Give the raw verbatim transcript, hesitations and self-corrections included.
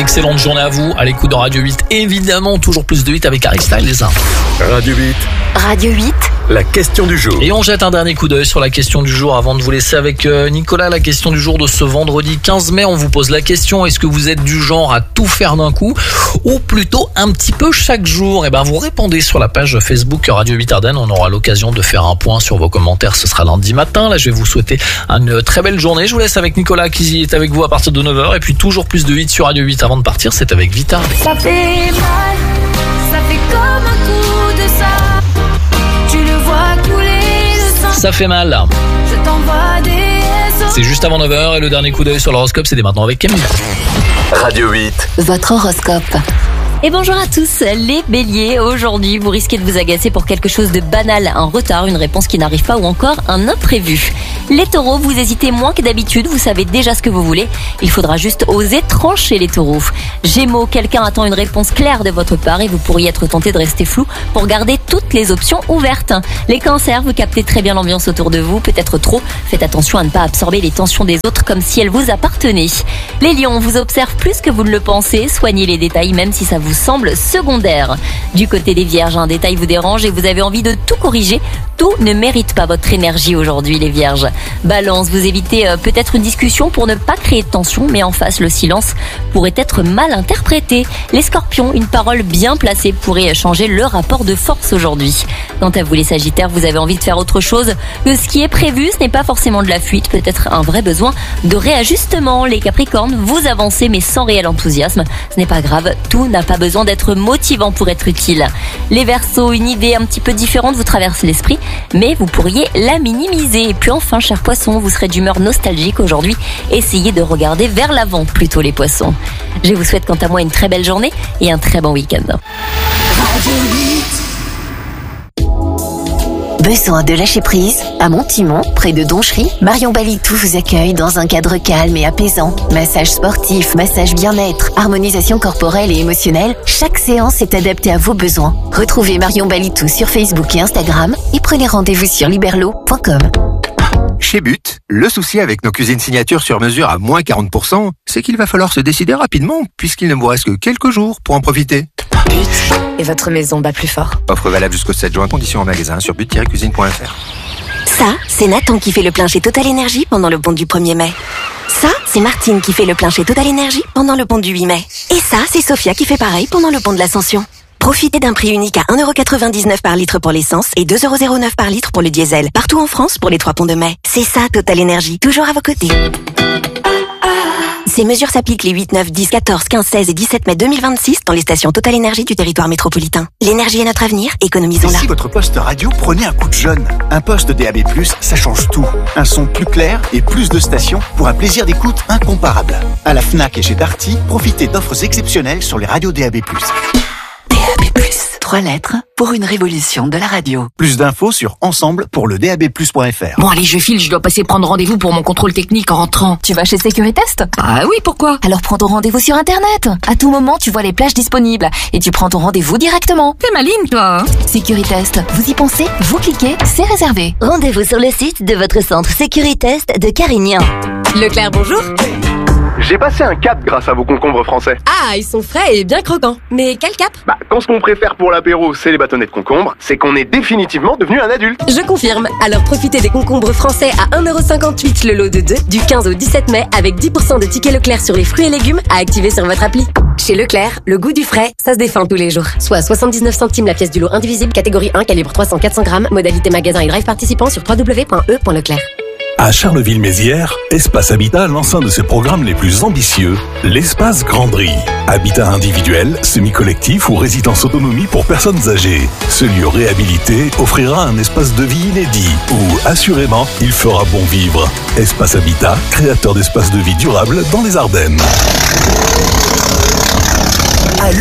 excellente journée à vous, à l'écoute de Radio huit. Évidemment, toujours plus de huit avec Harry Styles, les uns. Radio huit. Radio huit. La question du jour. Et on jette un dernier coup d'œil sur la question du jour avant de vous laisser avec Nicolas. La question du jour de ce vendredi quinze mai, on vous pose la question: est-ce que vous êtes du genre à tout faire d'un coup ou plutôt un petit peu chaque jour? Et ben vous répondez sur la page Facebook Radio huit Ardennes. On aura l'occasion de faire un point sur vos commentaires. Ce sera lundi matin. Là, je vais vous souhaiter une très belle journée. Je vous laisse avec Nicolas qui est avec vous à partir de neuf heures. Et puis toujours plus de huit sur Radio huit avant de partir. C'est avec Vita. Ça fait mal, ça fait comme un coup de ça. Tu le vois couler le sang. Ça fait mal. Je t'envoie des S O S. C'est juste avant neuf heures et le dernier coup d'œil sur l'horoscope, c'est dès maintenant avec Camille. Radio huit. Votre horoscope. Et bonjour à tous, les béliers. Aujourd'hui, vous risquez de vous agacer pour quelque chose de banal, un retard, une réponse qui n'arrive pas ou encore un imprévu. Les taureaux, vous hésitez moins que d'habitude, vous savez déjà ce que vous voulez. Il faudra juste oser trancher les taureaux. Gémeaux, quelqu'un attend une réponse claire de votre part et vous pourriez être tenté de rester flou pour garder toutes les options ouvertes. Les cancers, vous captez très bien l'ambiance autour de vous, peut-être trop. Faites attention à ne pas absorber les tensions des autres comme si elles vous appartenaient. Les lions, on vous observe plus que vous ne le pensez, soignez les détails même si ça vous vous semble secondaire. Du côté des vierges, un détail vous dérange et vous avez envie de tout corriger. Tout ne mérite pas votre énergie aujourd'hui, les vierges. Balance, vous évitez euh, peut-être une discussion pour ne pas créer de tension, mais en face, le silence pourrait être mal interprété. Les scorpions, une parole bien placée pourrait changer le rapport de force aujourd'hui. Quant à vous, les sagittaires, vous avez envie de faire autre chose que ce qui est prévu. Ce n'est pas forcément de la fuite, peut-être un vrai besoin de réajustement. Les capricornes, vous avancez mais sans réel enthousiasme. Ce n'est pas grave, tout n'a pas besoin d'être motivant pour être utile. Les Verseaux, une idée un petit peu différente vous traverse l'esprit, mais vous pourriez la minimiser. Et puis enfin, chers poissons, vous serez d'humeur nostalgique aujourd'hui. Essayez de regarder vers l'avant plutôt, les poissons. Je vous souhaite quant à moi une très belle journée et un très bon week-end. Besoin de lâcher prise? À Montimont, près de Donchery, Marion Balitou vous accueille dans un cadre calme et apaisant. Massage sportif, massage bien-être, harmonisation corporelle et émotionnelle, chaque séance est adaptée à vos besoins. Retrouvez Marion Balitou sur Facebook et Instagram et prenez rendez-vous sur liberlo point com. Chez But, le souci avec nos cuisines signatures sur mesure à moins quarante pour cent, c'est qu'il va falloir se décider rapidement puisqu'il ne vous reste que quelques jours pour en profiter. But, et votre maison bat plus fort. Offre valable jusqu'au sept juin, conditions en magasin sur but tiret cuisine point f r. Ça, c'est Nathan qui fait le plein chez Total Energy pendant le bon du premier mai. Ça, c'est Martine qui fait le plein chez Total Energy pendant le bon du huit mai. Et ça, c'est Sophia qui fait pareil pendant le bon de l'Ascension. Profitez d'un prix unique à un euro quatre-vingt-dix-neuf par litre pour l'essence et deux euros zéro neuf par litre pour le diesel. Partout en France pour les trois ponts de mai. C'est ça, Total Energy, toujours à vos côtés. Ces mesures s'appliquent les huit, neuf, dix, quatorze, quinze, seize et dix-sept mai deux mille vingt-six dans les stations Total Energy du territoire métropolitain. L'énergie est notre avenir, économisons-la. Si votre poste radio prenait un coup de jeune, un poste D A B plus, ça change tout. Un son plus clair et plus de stations pour un plaisir d'écoute incomparable. À la Fnac et chez Darty, profitez d'offres exceptionnelles sur les radios D A B plus. D A B plus, trois lettres pour une révolution de la radio. Plus d'infos sur ensemble pour le D A B plus point f r. Bon allez, je file, je dois passer prendre rendez-vous pour mon contrôle technique en rentrant. Tu vas chez Sécuritest? Ah oui, pourquoi? Alors prends ton rendez-vous sur Internet. À tout moment, tu vois les plages disponibles et tu prends ton rendez-vous directement. T'es maligne, toi, hein? Sécuritest, vous y pensez? Vous cliquez, c'est réservé. Rendez-vous sur le site de votre centre Sécuritest de Carignan. Leclerc, bonjour. J'ai passé un cap grâce à vos concombres français. Ah, ils sont frais et bien croquants. Mais quel cap? Bah, quand ce qu'on préfère pour l'apéro, c'est les bâtonnets de concombre, c'est qu'on est définitivement devenu un adulte. Je confirme. Alors profitez des concombres français à un euro cinquante-huit le lot de deux, du quinze au dix-sept mai, avec dix pour cent de tickets Leclerc sur les fruits et légumes à activer sur votre appli. Chez Leclerc, le goût du frais, ça se défend tous les jours. Soit soixante-dix-neuf centimes la pièce du lot indivisible, catégorie un, calibre trois cents à quatre cents grammes, modalité magasin et drive participant sur w w w point e point leclerc. À Charleville-Mézières, Espace Habitat lance un de ses programmes les plus ambitieux, l'Espace Grandry. Habitat individuel, semi-collectif ou résidence autonomie pour personnes âgées. Ce lieu réhabilité offrira un espace de vie inédit où, assurément, il fera bon vivre. Espace Habitat, créateur d'espaces de vie durables dans les Ardennes.